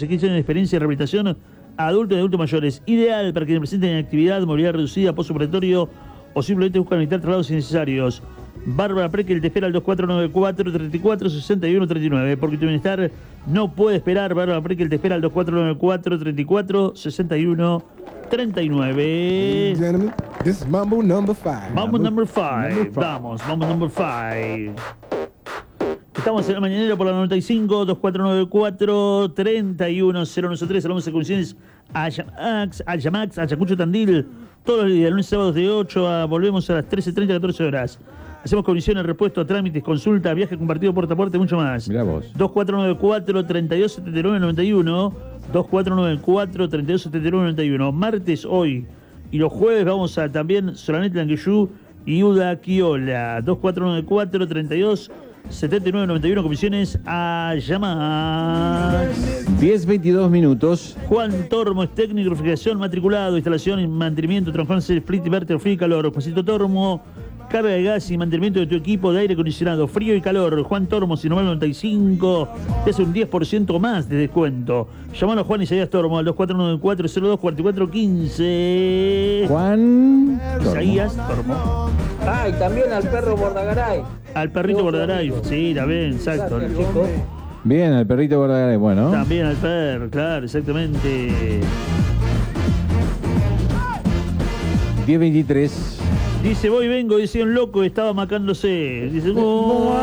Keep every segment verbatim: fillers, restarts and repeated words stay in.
doce años de experiencia en rehabilitación a adultos y adultos mayores. Ideal para quienes presenten actividad, movilidad reducida, postoperatorio o simplemente buscan evitar traslados innecesarios. Bárbara Prekel te espera al dos cuatro nueve cuatro, treinta y cuatro, sesenta y uno, treinta y nueve. Porque tu bienestar no puede esperar. Bárbara Prekel te espera al dos cuatro nueve cuatro, treinta y cuatro, sesenta y uno, treinta y nueve. This is Mambo number five. Mambo number five. Vamos, Mambo number five. Estamos en la mañanera por la noventa y cinco, dos cuatro nueve cuatro, treinta y uno, cero nueve tres. Hablamos de condiciones a Yamax, a Yamax, a Chacucho Tandil. Todos los días, lunes y sábados de ocho a volvemos a las trece treinta, catorce horas. Hacemos comisiones, repuestos, trámites, consulta, viaje compartido puerta a puerta y mucho más. Mirá vos. dos cuatro nueve cuatro, treinta y dos, setenta y nueve, noventa y uno. dos cuatro nueve cuatro, treinta y dos, setenta y nueve, noventa y uno. Martes hoy y los jueves vamos a también Solanet Langueyú y Uda Quiola. dos cuatro nueve cuatro, treinta y dos, setenta y nueve, noventa y uno. Comisiones a llamar. diez, veintidós minutos. Juan Tormo es técnico de refrigeración, matriculado, instalación y mantenimiento, transformación, split, inverter, frío y calor. Juancito Tormo, carga de gas y mantenimiento de tu equipo de aire acondicionado, frío y calor. Juan Tormo, si noventa y cinco, te hace un diez por ciento más de descuento. Llamalo a Juan Isaías Tormo al dos cuatro nueve cuatro, cero dos, cuatro cuatro uno cinco. Juan Isaías Tormo. Ah, y también al perro Bordagaray. Al perrito Bordagaray, sí, también, exacto. Exacto, chico. Bien, al perrito Bordagaray, bueno. También al perro, claro, exactamente. diez veintitrés. Dice, voy, vengo, decía un loco, estaba macándose. Dice, oh,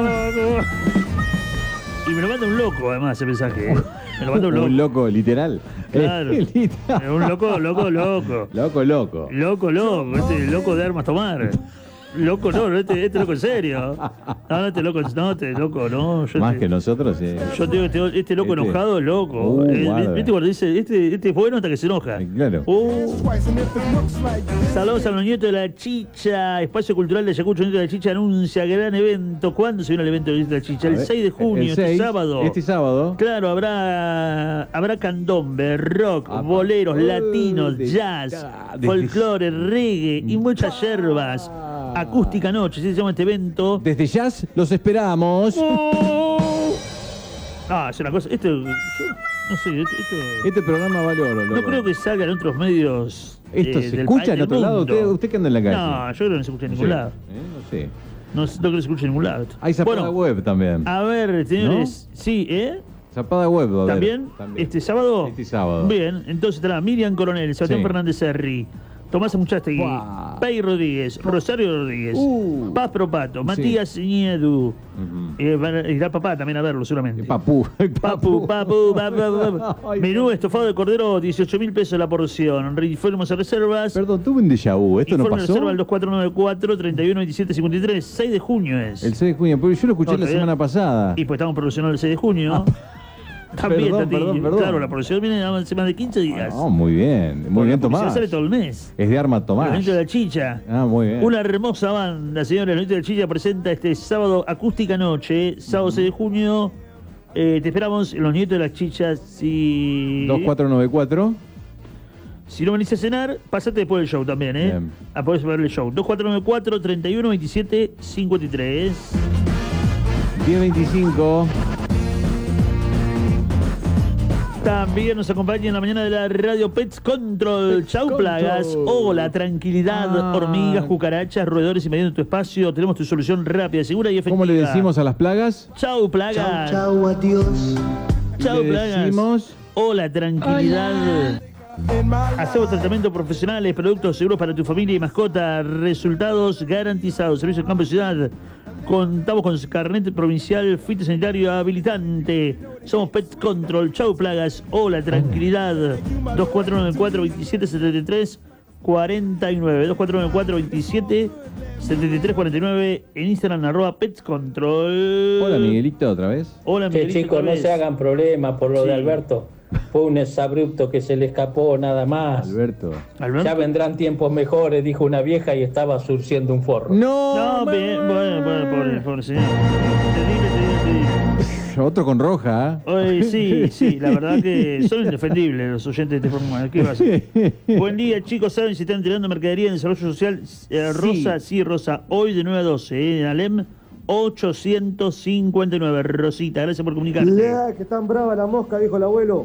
y me lo manda un loco, además, ese mensaje. ¿eh? Me lo manda un loco. Un loco, literal. Claro. Eh, literal. Un loco, loco, loco. Loco, loco. Loco, loco. Este loco de armas tomar. Loco, no, no, este, este loco en serio. No, no, este loco, no, este loco, no. Yo Más te, que nosotros, eh. Yo te digo, este, este loco Este. enojado es loco. Uh, Eh, guarda. ¿Viste cuando dice, este, este es bueno hasta que se enoja? Eh, claro. Uh. Saludos a los nietos de la Chicha. Espacio Cultural de Ayacucho, Nietos de la Chicha anuncia gran evento. ¿Cuándo se viene el evento de Nietos de la Chicha? A El ver, seis de junio, el este seis, sábado. Este sábado. Claro, habrá habrá candombe, rock, Apa. boleros, Uh, latinos, de- jazz, ah, de- folclore, reggae y muchas yerbas. Ah. Acústica Noche, así se llama este evento. Desde Jazz los esperamos. ¡Oh! Ah, es una cosa. Esto. Yo, no sé, esto. esto- Este programa vale oro, no loco. creo que salga en otros medios. ¿Esto eh, se del escucha país, en del otro lado? mundo. ¿Usted, usted que anda en la calle? No, yo creo que no se escucha en ningún Sí. lado. Eh, no sé. No, no creo que se escuche en ningún lado. Hay zapada Bueno, web también. a ver, señores. Sí, ¿eh? Zapada web, a ver. ¿También? También. ¿Este sábado? Este sábado. Bien, entonces estará Miriam Coronel, Sebastián Sí. Fernández Serri, Tomás Amuchastegui, Buah. Pei Rodríguez, Rosario Rodríguez, Uh. Paz Propato, Matías Niedu. Ujú. Eh, van a- irá papá también a verlo, seguramente. Papu. Papu, papu, papu, papu. Ay, Menú no. estofado de cordero, dieciocho mil pesos la porción. Informes a reservas. Perdón, tuve un déjà vu. ¿Esto no Informe de pasó? reserva al dos cuatro nueve cuatro, treinta y uno, veintisiete, cincuenta y tres. seis de junio es. El seis de junio, porque yo lo escuché No, la todavía- semana pasada. Y pues estamos promocionando el seis de junio. También, Perdón, Tati. perdón, perdón. Claro, la producción viene hace más de quince días. Ah, muy bien, muy Porque bien la publicidad Tomás. sale todo el mes. Es de Arma Los Tomás. Niños de la Chicha. Ah, muy bien. Una hermosa banda, señores. Los Niños de la Chicha presenta este sábado Acústica Noche, sábado seis de junio. Eh, te esperamos en Los Nietos de la Chicha. Si, dos cuatro nueve cuatro. si no venís a cenar, pasate después del show también, ¿eh? Bien. A poder ver el show. dos cuatro nueve cuatro, treinta y uno, veintisiete, cincuenta y tres. diez veinticinco. También nos acompaña en la mañana de la radio Pets Control. Pets Chau Control. plagas. Hola, tranquilidad. Ah. Hormigas, cucarachas, roedores invadiendo tu espacio. Tenemos tu solución rápida, segura y efectiva. ¿Cómo le decimos a las plagas? Chau plagas. Chau, adiós. Chau Le plagas. decimos- Hola, tranquilidad. Hacemos tratamientos profesionales, productos seguros para tu familia y mascota. Resultados garantizados. Servicio de campo y ciudad. Contamos con carnet provincial fitosanitario habilitante. Somos Pet Control. Chau plagas. Hola, tranquilidad. dos cuatro nueve cuatro, veintisiete, setenta y tres, cuarenta y nueve. dos cuatro nueve cuatro, veintisiete, setenta y tres, cuarenta y nueve. En Instagram, arroba Pet Control. Hola, Miguelito, otra vez. Hola, Che, Miguelito, chicos, otra no vez. se hagan problemas por lo Sí. de Alberto. Fue un exabrupto que se le escapó nada más. Alberto. Alberto. Ya vendrán tiempos mejores, dijo una vieja y estaba surciendo un forro. No, No, bien, bueno, bueno, pobre, pobre señor. Te digo, te digo, te digo. Otro con roja. ¿eh? Oye, sí, sí, la verdad que son indefendibles los oyentes de este programa. ¿Qué va a hacer? Buen día, chicos. ¿Saben si están tirando mercadería en desarrollo social? Eh, Rosa, sí. sí, Rosa. Hoy de nueve a doce, ¿eh? En Alem ochocientos cincuenta y nueve. Rosita, gracias por comunicarte. Que tan brava la mosca, dijo el abuelo.